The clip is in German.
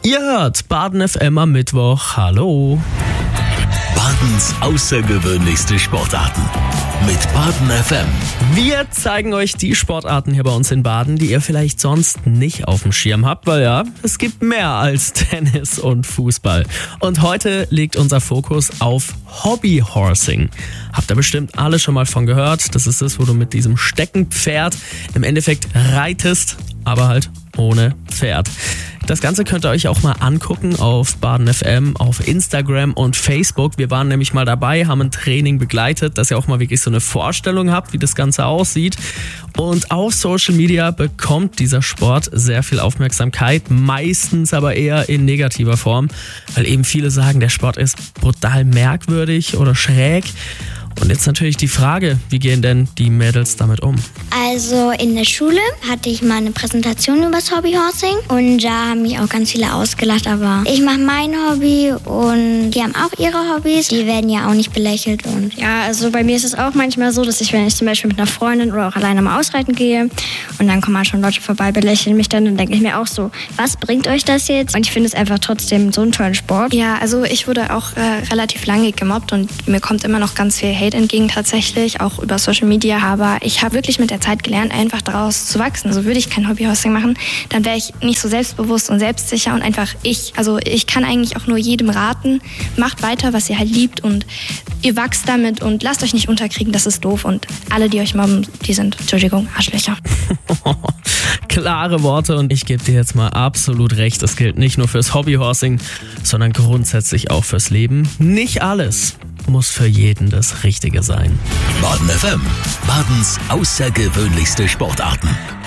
Ihr hört Baden FM am Mittwoch. Hallo. Badens außergewöhnlichste Sportarten mit Baden FM. Wir zeigen euch die Sportarten hier bei uns in Baden, die ihr vielleicht sonst nicht auf dem Schirm habt, weil ja, es gibt mehr als Tennis und Fußball. Und heute liegt unser Fokus auf Hobbyhorsing. Habt ihr bestimmt alle schon mal von gehört. Das ist das, wo du mit diesem Steckenpferd im Endeffekt reitest, aber halt ohne Pferd. Das Ganze könnt ihr euch auch mal angucken auf Baden FM, auf Instagram und Facebook. Wir waren nämlich mal dabei, haben ein Training begleitet, dass ihr auch mal wirklich so eine Vorstellung habt, wie das Ganze aussieht. Und auf Social Media bekommt dieser Sport sehr viel Aufmerksamkeit, meistens aber eher in negativer Form, weil eben viele sagen, der Sport ist brutal merkwürdig oder schräg. Und jetzt natürlich die Frage, wie gehen denn die Mädels damit um? Also in der Schule hatte ich mal eine Präsentation über das Hobbyhorsing und da haben mich auch ganz viele ausgelacht, aber ich mache mein Hobby und die haben auch ihre Hobbys, die werden ja auch nicht belächelt. Und ja, also bei mir ist es auch manchmal so, dass ich, wenn ich zum Beispiel mit einer Freundin oder auch alleine mal ausreiten gehe und dann kommen halt schon Leute vorbei, belächeln mich dann denke ich mir auch so, was bringt euch das jetzt? Und ich finde es einfach trotzdem so einen tollen Sport. Ja, also ich wurde auch relativ lange gemobbt und mir kommt immer noch ganz viel Hate entgegen tatsächlich, auch über Social Media, aber ich habe wirklich mit der Zeit gelernt, einfach daraus zu wachsen. Also würde ich kein Hobbyhorsing machen, dann wäre ich nicht so selbstbewusst und selbstsicher und einfach ich. Also ich kann eigentlich auch nur jedem raten, macht weiter, was ihr halt liebt und ihr wachst damit und lasst euch nicht unterkriegen, das ist doof und alle, die euch mobben, die sind, Entschuldigung, Arschlöcher. Klare Worte und ich gebe dir jetzt mal absolut recht. Das gilt nicht nur fürs Hobbyhorsing, sondern grundsätzlich auch fürs Leben. Nicht alles muss für jeden das Richtige sein. Baden FM, Badens außergewöhnlichste Sportarten.